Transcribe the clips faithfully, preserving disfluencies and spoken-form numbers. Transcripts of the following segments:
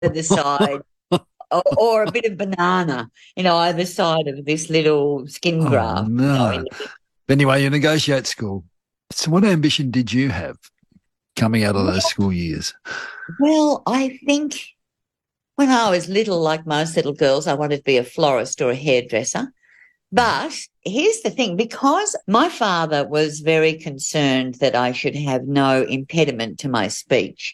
the side, or, or a bit of banana, you know, either side of this little skin Oh, graft. You know, no. in the, Anyway, you negotiate school. So what ambition did you have coming out of those school years? well, I think when I was little, like most little girls, I wanted to be a florist or a hairdresser. But here's the thing, because my father was very concerned that I should have no impediment to my speech.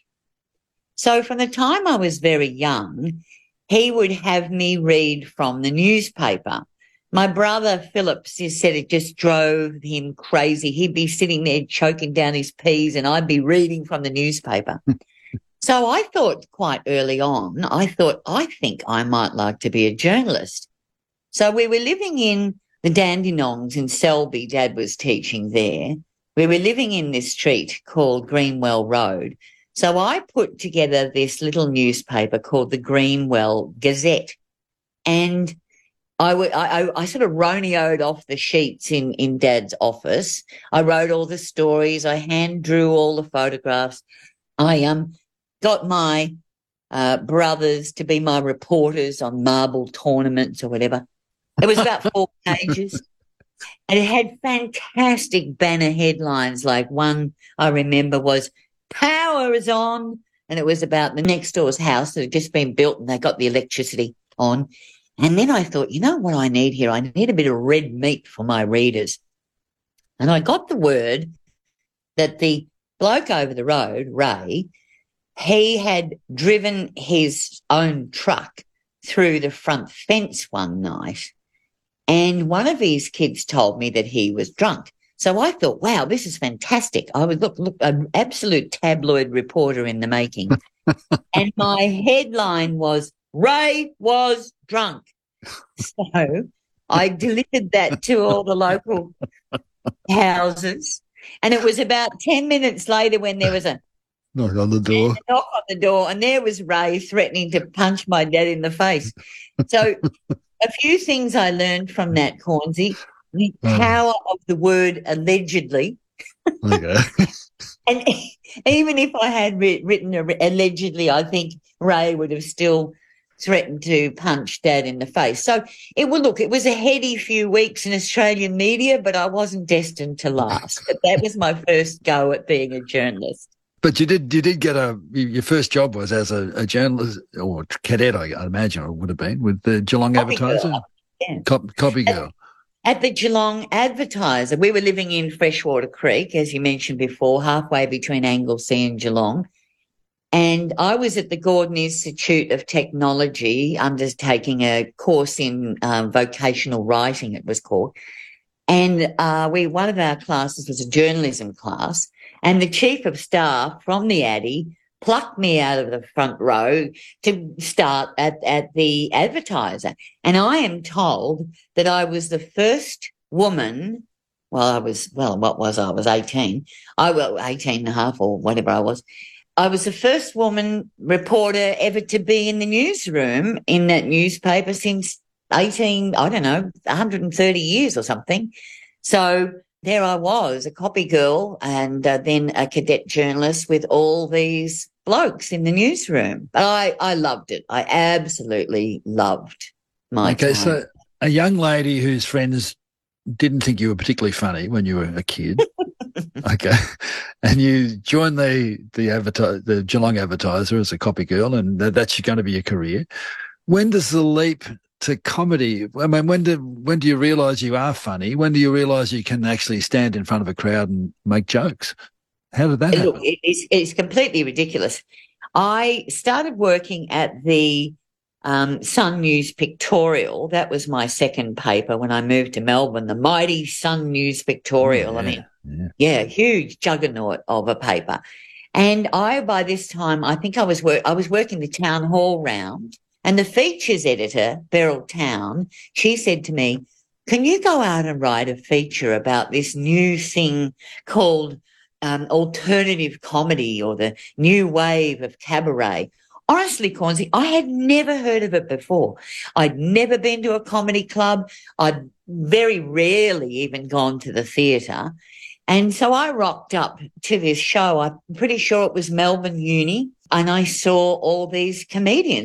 So from the time I was very young, he would have me read from the newspaper. My brother Philip said it just drove him crazy. He'd be sitting there choking down his peas and I'd be reading from the newspaper. So I thought quite early on, I thought, I think I might like to be a journalist. So we were living in the Dandenongs in Selby. Dad was teaching there. We were living in this street called Greenwell Road. So I put together this little newspaper called the Greenwell Gazette. And I, w- I, I I sort of roneoed off the sheets in, in Dad's office. I wrote all the stories. I hand drew all the photographs. I um got my uh, brothers to be my reporters on marble tournaments or whatever. It was about four pages, and it had fantastic banner headlines. Like one I remember was "Power is on," and it was about the next door's house that had just been built and they got the electricity on. And then I thought, you know what I need here? I need a bit of red meat for my readers. And I got the word that the bloke over the road, Ray, he had driven his own truck through the front fence one night, and one of his kids told me that he was drunk. So I thought, wow, this is fantastic. I was look, look, an absolute tabloid reporter in the making. And my headline was, Ray was drunk. So I delivered that to all the local houses. And it was about ten minutes later when there was a Knock on the door. knock on the door, and there was Ray threatening to punch my dad in the face. So a few things I learned from that, Cornsey. The Oh, power of the word allegedly. okay. And even if I had writ- written a, allegedly, I think Ray would have still threatened to punch Dad in the face. So it would look, it was a heady few weeks in Australian media, but I wasn't destined to last. But that was my first go at being a journalist. But you did you did get a your first job was as a, a journalist or cadet, I, I imagine it would have been with the Geelong Copy Advertiser, girl. Yeah. Cop, copy At, girl. at the Geelong Advertiser, we were living in Freshwater Creek, as you mentioned before, halfway between Anglesea and Geelong. And I was at the Gordon Institute of Technology undertaking a course in um, vocational writing, it was called. And uh, we one of our classes was a journalism class, and the chief of staff from the Addy plucked me out of the front row to start at, at the Advertiser. And I am told that I was the first woman, well, I was, well, what was I? I was eighteen. I was eighteen and a half or whatever I was. I was the first woman reporter ever to be in the newsroom in that newspaper since eighteen, I don't know, one hundred thirty years or something. So there I was, a copy girl and uh, then a cadet journalist with all these blokes in the newsroom. But I, I loved it. I absolutely loved my Okay, time. so a young lady whose friends didn't think you were particularly funny when you were a kid. Okay, and you joined the the advertise the Geelong Advertiser as a copy girl, and that, that's going to be your career. When does the leap to comedy? I mean, when do when do you realise you are funny? When do you realise you can actually stand in front of a crowd and make jokes? How did that Look, happen? it, it's, it's completely ridiculous. I started working at the um, Sun News Pictorial. That was my second paper when I moved to Melbourne, the mighty Sun News Oh Pictorial. I yeah, mean, yeah. yeah, huge juggernaut of a paper. And I, by this time, I think I was work, I was working the town hall round, and the features editor, Beryl Town, she said to me, "Can you go out and write a feature about this new thing called um, alternative comedy or the new wave of cabaret?" Honestly, Cornsey, I had never heard of it before. I'd never been to a comedy club. I'd very rarely even gone to the theatre. And so I rocked up to this show. I'm pretty sure it was Melbourne Uni. And I saw all these comedians.